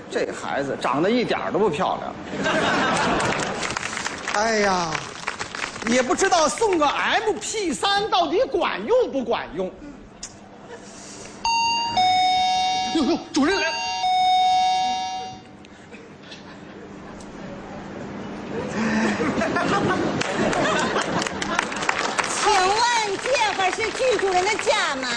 这孩子长得一点都不漂亮。哎呀，也不知道送个 MP3到底管用不管用。哟，主任来了。 请问这会儿是剧主任的家吗？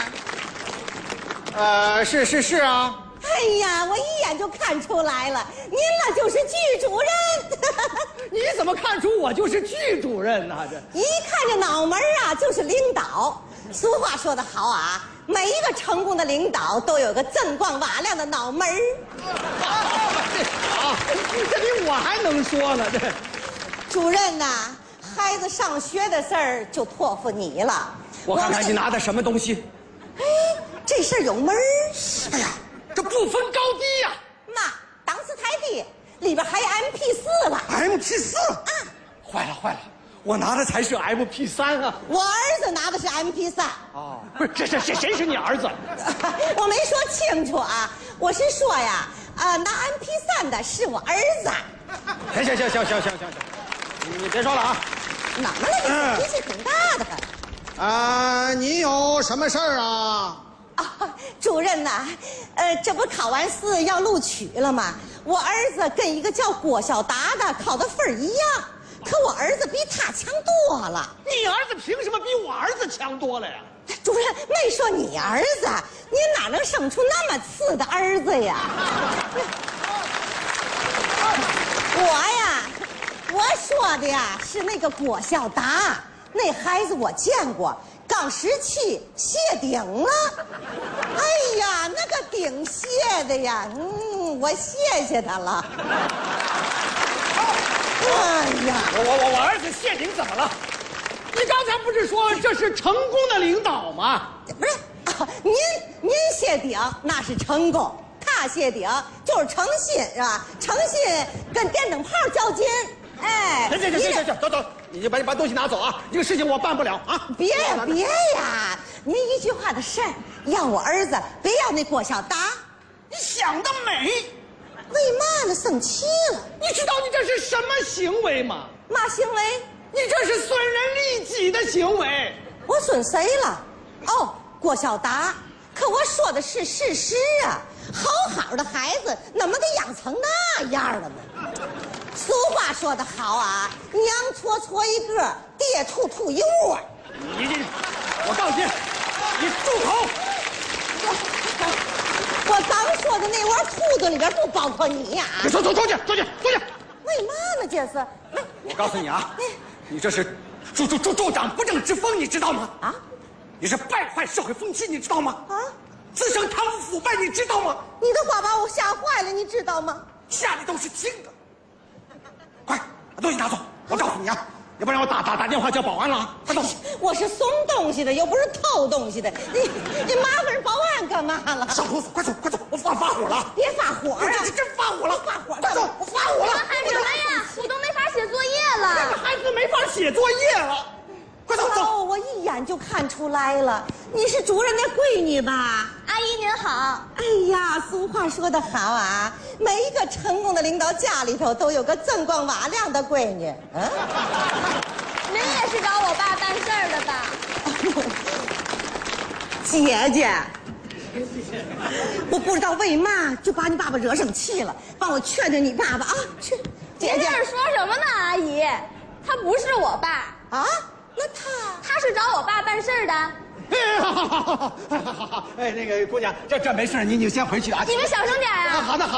是啊。 哎呀，我一眼就看出来了，您那就是剧主任。 你怎么看出我就是剧主任呢？ 一看这脑门啊，就是领导。俗话说得好啊，每一个成功的领导都有个锃光瓦亮的脑门儿。 这比我还能说呢。这主任呐，孩子上学的事儿就托付你了。 我看看你拿的什么东西。 哎，这事儿有门儿。 哎呀，这不分高低呀！ 妈，档次太低，里边还有 MP4了。 MP4？坏了，我拿的才是 MP3啊！ 我儿子拿的是 MP3。 哦，不是，这谁是你儿子？ 我没说清楚啊，我是说呀，拿 MP3的是我儿子。 行，你别说了啊！ 怎么了？你脾气挺大的很。 你有什么事儿啊？ 主任呐，这不考完试要录取了吗？我儿子跟一个叫郭晓达的考的分一样，可我儿子比他强多了。 你儿子凭什么比我儿子强多了呀？ 主任没说你儿子，你哪能生出那么次的儿子呀？我说的呀是那个郭晓达，那孩子我见过，刚17谢顶了。哎呀，那个顶谢的呀，我谢他了。哎呀， 我儿子谢顶怎么了？你刚才不是说这是成功的领导吗？ 不是，您谢顶那是成功，他谢顶就是诚信，是吧？诚信跟电灯泡较劲。哎， 行，走，你就把东西拿走啊！这个事情我办不了啊！ 别呀，您一句话的事儿，要我儿子，别要那郭晓达。 你想得美！ 为嘛呢？生气了？ 你知道你这是什么行为吗？ 嘛行为？ 你这是损人利己的行为。 我损谁了？哦，郭晓达。可我说的是事实啊！好的孩子，怎么给养成那样了呢？俗话说得好啊，娘搓搓一个，爹吐吐一窝。 我告诉你，你住口！ 我刚说的那窝兔子里边不包括你呀！ 你出去！ 为嘛呢？这是？ 我告诉你啊，你这是助长不正之风，你知道吗？啊？你是败坏社会风气，你知道吗？啊？滋生贪污腐败，你知道吗？ 你的话把我吓坏了，你知道吗？ 吓得都是轻的。快把东西拿走！我告诉你啊，要不然我打电话叫保安了啊！快走！ 我是送东西的，又不是偷东西的，你麻烦人保安干嘛了？ 小兔子，快走！我发火了！ 别发火啊！ 这真发火了！ 发火！ 快走！我发火了！ 喊什么呀？我都没法写作业了。 这个孩子没法写作业了。快走！ 哦，我一眼就看出来了，你是主任的闺女吧？ 阿姨您好。 哎呀，俗话说得好啊，每一个成功的领导家里头都有个锃光瓦亮的闺女。 您也是找我爸办事儿的吧？ 姐姐，我不知道为嘛就把你爸爸惹生气了，帮我劝劝你爸爸啊！去，姐姐您这是说什么呢，阿姨？他不是我爸啊？那他是找我爸办事儿的。 好，哎，那个姑娘，这没事，你就先回去啊。 你们小声点啊！ 好的。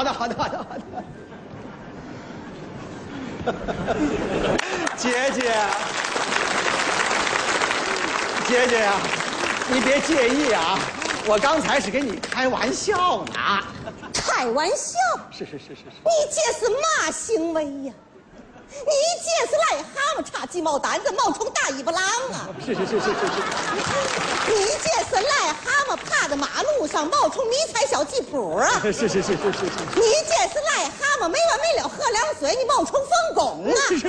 姐姐呀，你别介意啊，我刚才是跟你开玩笑呢。 开玩笑？ 是。 你这是嘛行为呀？你这是癞蛤蟆插鸡毛掸子，冒充大尾巴狼啊！ 是。 你这是癞蛤蟆趴在马路上，冒充迷彩小吉普啊！ 是。 你这是癞蛤蟆没完没了喝凉水，你冒充冯巩啊！ 是。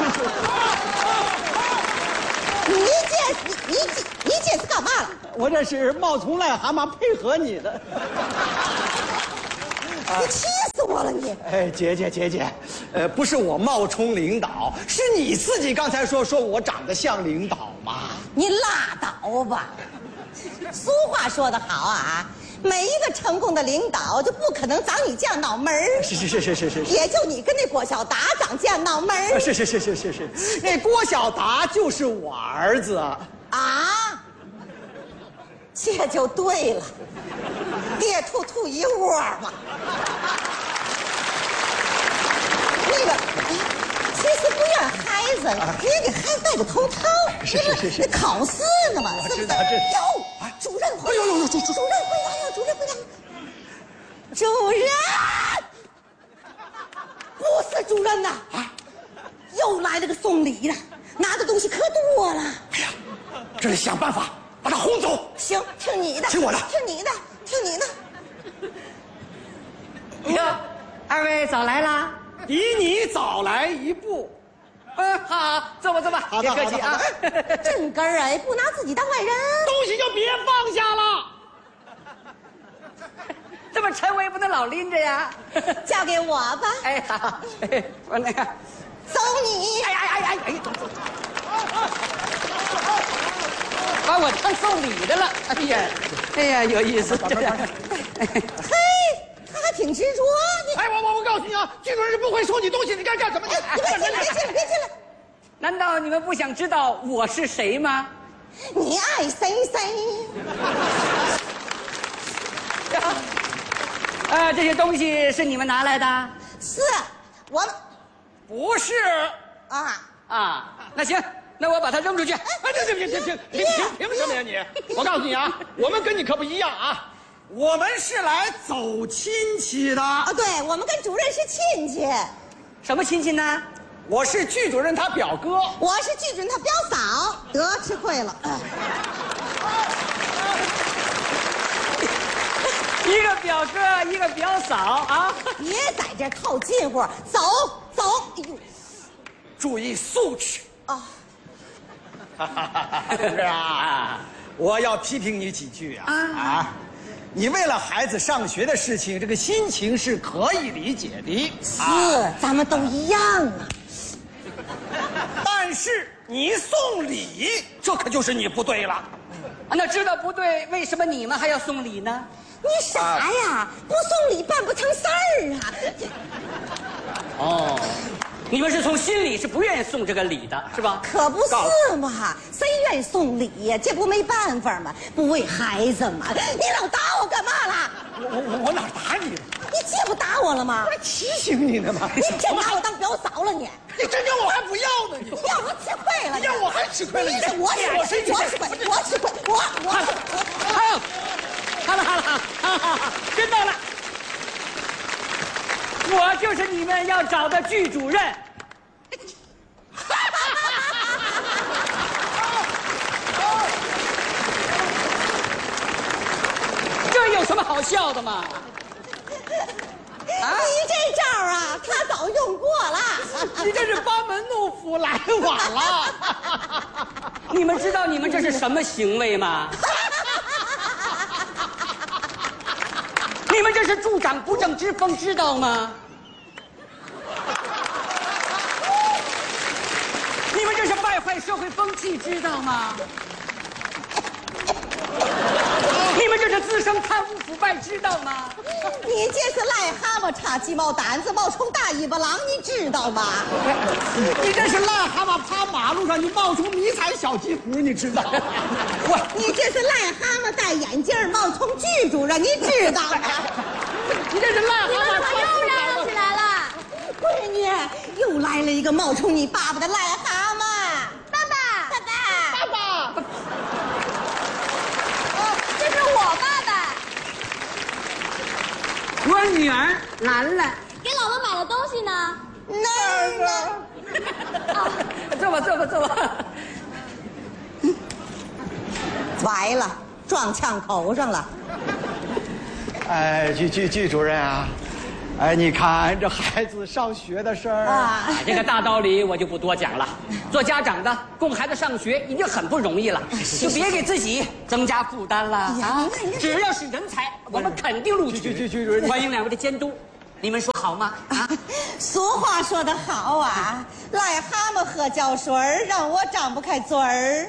你这是干嘛了？ 我这是冒充癞蛤蟆配合你的。 你气死死我了你！ 哎，姐，不是我冒充领导，是你自己刚才说我长得像领导嘛。 你拉倒吧！俗话说得好啊，每一个成功的领导就不可能长你这样脑门儿。 是， 也就你跟那郭晓达长这样脑门儿。 是，那郭晓达就是我儿子啊。 这就对了，爹兔一窝嘛。那个，其实不怨孩子，你也给孩子戴个头套。 是， 那考试呢嘛，是不是？哟，主任回来！主任回来了！主任回来了！主任，不是主任呐！又来了个送礼的，拿的东西可多了。 哎呀，这得想办法把他轰走。 行，听你的， 听我的， 听你的。 哟，二位早来啦！ 比你早来一步。 好，坐吧，别客气啊。 真根儿哎，不拿自己当外人， 东西就别放下了。 这么沉，我也不能老拎着呀。 交给我吧。 哎，好，我那个， 走你！ 哎，把我当送礼的了。哎呀，有意思。 嘿，他还挺执着。 哎，我告诉你啊，剧主任是不会收你东西，你该干什么？ 你别进来！ 难道你们不想知道我是谁吗？ 你爱谁？ 这些东西是你们拿来的？ 是，我们不是啊，那行，那我把它扔出去。 哎，停！凭什么呀你？我告诉你啊，我们跟你可不一样啊，我们是来走亲戚的。 对，我们跟主任是亲戚。 什么亲戚呢？ 我是剧主任他表哥， 我是剧主任他表嫂。得，吃亏了。 一个表哥，一个表嫂啊！ 别在这套近乎，走。哎呦， 注意素质啊！ 是啊，我要批评你几句啊！你为了孩子上学的事情，这个心情是可以理解的。 是，咱们都一样啊。 但是你送礼，这可就是你不对了。 那知道不对，为什么你们还要送礼呢？ 你傻呀？不送礼办不成事儿啊！ 哦，你们是从心里是不愿意送这个礼的，是吧？ 可不是嘛，谁愿意送礼呀？这不没办法嘛，不为孩子嘛。你老打我干嘛啦？ 我哪打你了？ 你这不打我了吗？ 我提醒你呢嘛。 你真拿我当表嫂了你？ 你真要我还不要呢你？ 要我吃亏了？ 你要我还吃亏了？ 你是我吃亏， 好，知道了，我就是你们要找的剧主任。这有什么好笑的吗？ 你这招啊，他早用过了。 你这是班门弄斧，来晚了。 你们知道你们这是什么行为吗？你们这是助长不正之风，知道吗？你们这是败坏社会风气，知道吗？你们这是滋生贪污腐败，知道吗？ 你这是癞蛤蟆插鸡毛掸子，冒充大尾巴狼，你知道吗？ 你这是癞蛤蟆趴马路上，你冒充迷彩小鸡糊，你知道吗？ 你这是癞蛤蟆戴眼镜冒充剧主任，你知道吗？ 你这是癞蛤蟆可又嚷起来了！ 闺女，又来了一个冒充你爸爸的癞蛤蟆。 爸爸， 爸爸， 这是我爸爸， 我女儿兰兰， 给姥姥买的东西呢。 那儿呢？ 坐吧。 完了，撞枪口上了。 哎，剧主任啊，哎，你看这孩子上学的事儿啊， 这个大道理我就不多讲了。做家长的供孩子上学已经很不容易了，就别给自己增加负担了啊！只要是人才，我们肯定录取。 剧主任， 欢迎两位的监督。 你们说好吗？啊， 俗话说得好啊，癞蛤蟆喝胶水儿，让我张不开嘴儿。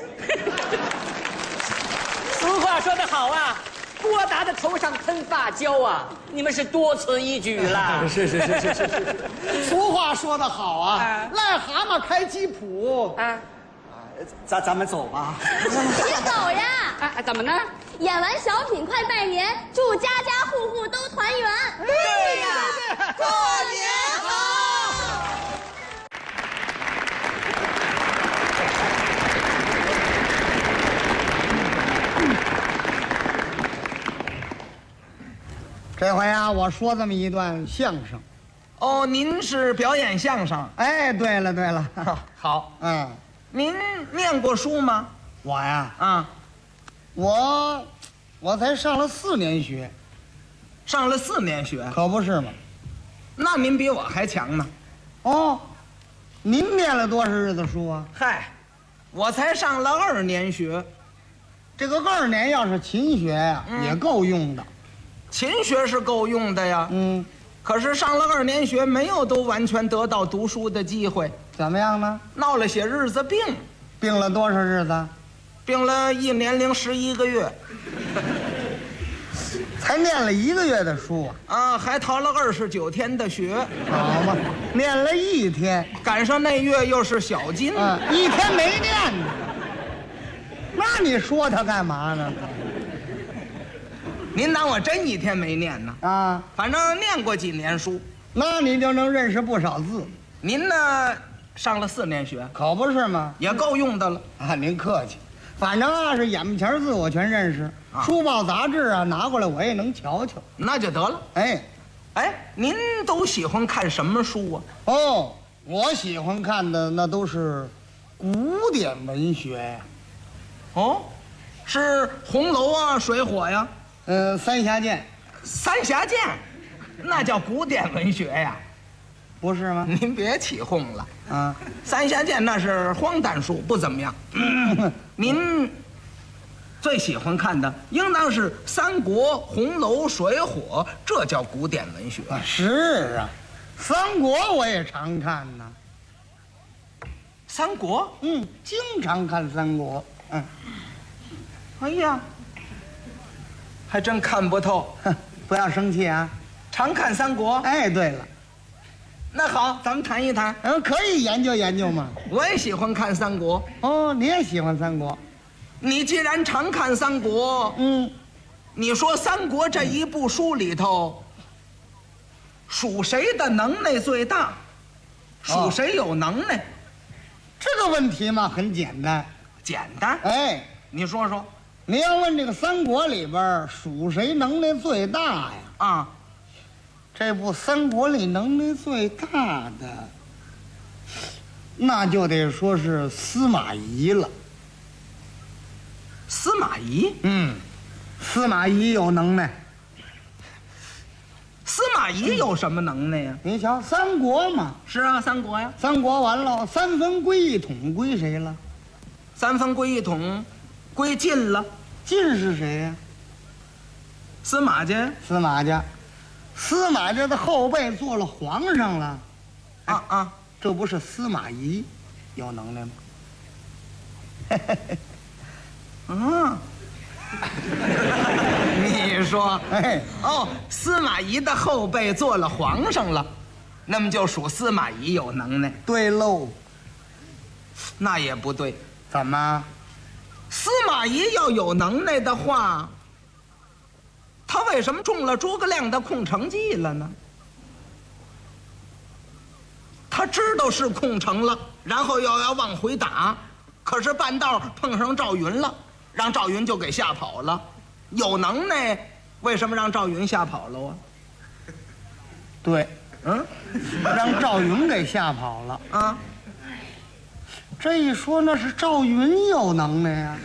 俗话说得好啊，郭达的头上喷发胶啊，你们是多此一举了。 是。俗话说得好啊，癞蛤蟆开吉普。 啊， 咱们走吧。 别走呀！ 啊，怎么呢？ 演完小品快拜年，祝家家户户都团圆。 对呀，过年好！ 这回啊，我说这么一段相声。 哦，您是表演相声？ 哎，对了， 好， 嗯， 您念过书吗？ 我呀， 啊， 我才上了4年学， 上了4年学， 可不是嘛。 那您比我还强呢。 哦，您念了多少日子书啊？ 嗨，我才上了2年学， 这个2年要是勤学呀，也够用的。 勤学是够用的呀。 嗯， 可是上了2年学，没有都完全得到读书的机会， 怎么样呢？ 闹了些日子病， 病了多少日子？ 病了1年零11个月， 才念了1个月的书啊？ 啊，还逃了29天的学， 好嘛，念了1天， 赶上那月又是小金， 1天没念呢。那你说他干嘛呢？ 您当我真1天没念呢？ 啊， 反正念过几年书。 那你就能认识不少字， 您呢，上了4年学， 可不是吗？ 也够用的了。 啊，您客气。反正啊，是眼前字我全认识，书报杂志啊拿过来我也能瞧瞧。 那就得了。 哎， 哎，您都喜欢看什么书啊？ 哦，我喜欢看的那都是古典文学呀， 哦，是红楼啊，水火呀， 三峡剑， 三峡剑，那叫古典文学呀。 不是吗？ 您别起哄了， 啊， 三峡剑那是荒诞书，不怎么样。您最喜欢看的应当是三国、红楼、水火，这叫古典文学。 是啊，三国我也常看呢。 三国， 经常看三国。 哎呀，还真看不透。 哼，不要生气啊。 常看三国。 哎，对了， 那好，咱们谈一谈。 可以研究研究嘛。 我也喜欢看三国。 哦，你也喜欢三国？ 你既然常看三国，你说三国这一部书里头，属谁的能耐最大？属谁有能耐？ 这个问题嘛，很简单。 简单。 哎， 你说说。 你要问这个三国里边属谁能耐最大呀？ 啊， 这部三国里能耐最大的，那就得说是司马懿了。 司马懿？ 司马懿有能耐。 司马懿有什么能耐呀？ 你瞧，三国嘛。 是啊，三国呀。 三国完了，三分归一统归谁了？ 三分归一统，归晋了。 晋是谁呀？ 司马家。 司马家。司马家的后辈做了皇上了。这不是司马懿有能耐吗？ 你说， 哎， 司马懿的后辈做了皇上了，那么就属司马懿有能耐。 对喽。 那也不对。 怎么？ 司马懿要有能耐的话，他为什么中了诸葛亮的空城计了呢？他知道是空城了，然后又要往回打，可是半道碰上赵云了，让赵云就给吓跑了。有能耐，为什么让赵云吓跑了啊？ 对，让赵云给吓跑了啊。这一说，那是赵云有能耐呀。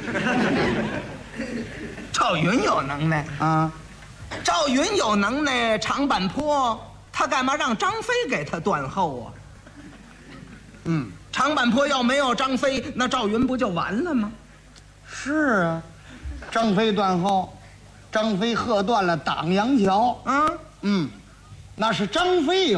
赵云有能耐啊， 赵云有能耐，长坂坡他干嘛让张飞给他断后啊？长坂坡要没有张飞，那赵云不就完了吗？ 是啊，张飞断后，张飞喝断了党阳桥。 那是张飞